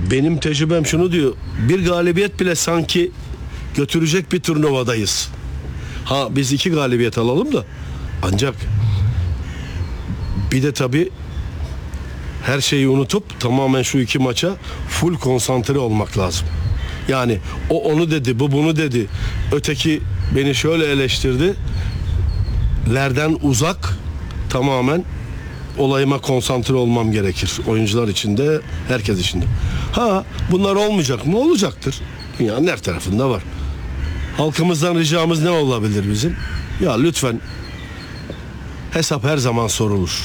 Benim tecrübem şunu diyor. Bir galibiyet bile sanki götürecek bir turnuvadayız. Ha biz 2 galibiyet alalım da ancak bir de tabii her şeyi unutup tamamen şu 2 maça full konsantre olmak lazım. Yani o onu dedi, bu bunu dedi. Öteki beni şöyle eleştirdi. Lerden uzak tamamen olayıma konsantre olmam gerekir. Oyuncular için de, herkes için de. Ha bunlar olmayacak mı? Olacaktır. Dünyanın her tarafında var. Halkımızdan ricamız ne olabilir bizim? Ya lütfen hesap her zaman sorulur.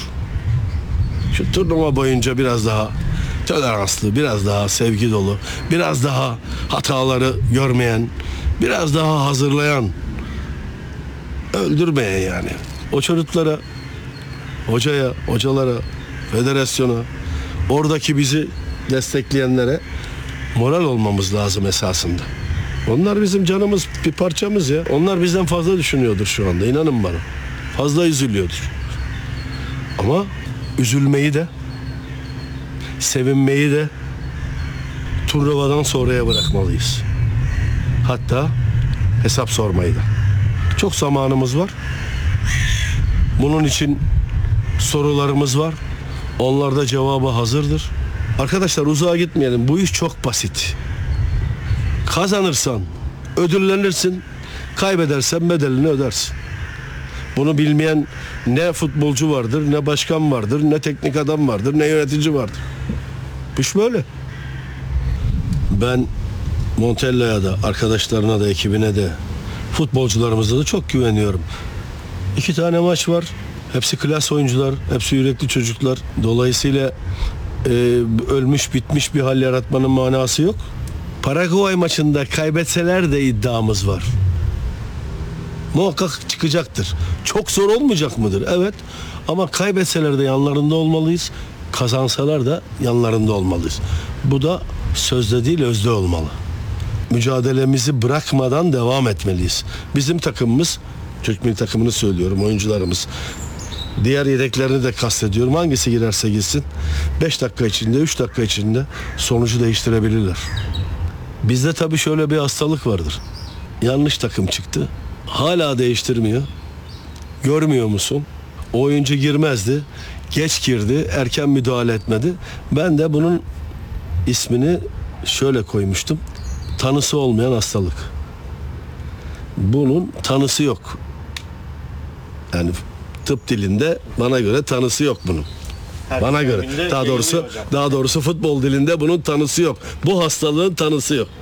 Şu turnuva boyunca biraz daha toleranslı, biraz daha sevgi dolu, biraz daha hataları görmeyen, biraz daha hazırlayan, öldürmeyen yani. O çocuklara, hocaya, hocalara, federasyona, oradaki bizi destekleyenlere moral olmamız lazım esasında. Onlar bizim canımız, bir parçamız ya. Onlar bizden fazla düşünüyordur şu anda, inanın bana. Fazla üzülüyordur. Ama üzülmeyi de, sevinmeyi de turnuvadan sonraya bırakmalıyız. Hatta hesap sormayı da. Çok zamanımız var. Bunun için sorularımız var. Onlar da cevabı hazırdır. Arkadaşlar uzağa gitmeyelim. Bu iş çok basit. Kazanırsan ödüllenirsin. Kaybedersen bedelini ödersin. Bunu bilmeyen ne futbolcu vardır, ne başkan vardır, ne teknik adam vardır, ne yönetici vardır. Bu iş böyle. Ben Montella'ya da, arkadaşlarına da, ekibine de, futbolcularımıza da çok güveniyorum. 2 tane maç var. Hepsi klas oyuncular, hepsi yürekli çocuklar. Dolayısıyla ölmüş bitmiş bir hal yaratmanın manası yok. Paraguay maçında kaybetseler de iddiamız var. Muhakkak çıkacaktır. Çok zor olmayacak mıdır? Evet. Ama kaybetseler de yanlarında olmalıyız. Kazansalar da yanlarında olmalıyız. Bu da sözde değil, özde olmalı. Mücadelemizi bırakmadan devam etmeliyiz. Bizim takımımız, Türk milli takımını söylüyorum, oyuncularımız, diğer yedeklerini de kastediyorum. Hangisi girerse girsin 5 dakika içinde, 3 dakika içinde sonucu değiştirebilirler. Bizde tabii şöyle bir hastalık vardır. Yanlış takım çıktı. Hala değiştirmiyor. Görmüyor musun? O oyuncu girmezdi. Geç girdi. Erken müdahale etmedi. Ben de bunun ismini şöyle koymuştum. Tanısı olmayan hastalık. Bunun tanısı yok. Yani tıp dilinde bana göre tanısı yok bunun. Bana göre. Daha doğrusu futbol dilinde bunun tanısı yok. Bu hastalığın tanısı yok.